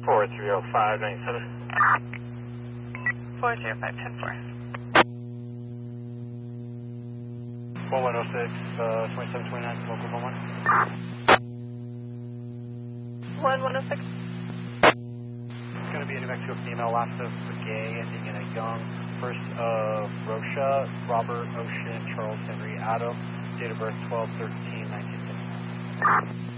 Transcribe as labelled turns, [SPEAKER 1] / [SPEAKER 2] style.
[SPEAKER 1] 430597.
[SPEAKER 2] 40510-4.
[SPEAKER 3] 1106, 2729, local 11.
[SPEAKER 2] 1106.
[SPEAKER 3] It's going to be a New Mexico female, last of Begay, ending in a young, first of Rocha, Robert Ocean, Charles Henry Adam, date of birth 12/13/1969.